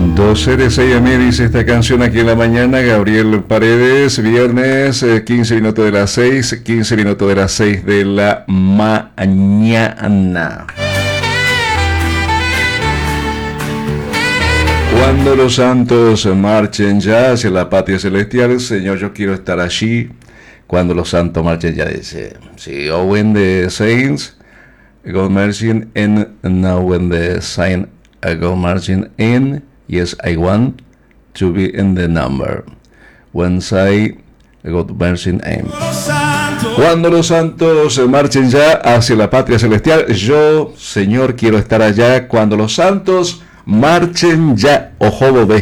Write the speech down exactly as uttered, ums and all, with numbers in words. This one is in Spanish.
doce de seis a mí dice esta canción aquí en la mañana. Gabriel Paredes, viernes, eh, quince minutos de las seis, quince minutos de las seis de la mañana. Cuando los santos marchen ya hacia la patria celestial, Señor, yo quiero estar allí. Cuando los santos marchen ya, dice. Sí, oh, when the saints go marching in, now when the saints go marching in, yes, I want to be in the number. When I go marching in. Cuando los santos marchen ya hacia la patria celestial, yo, Señor, quiero estar allá. Cuando los santos marchen ya, ojo,